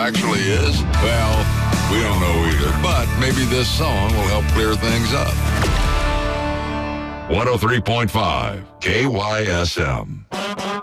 actually is? Well, we don't know either, but maybe this song will help clear things up. 103.5 KYSM.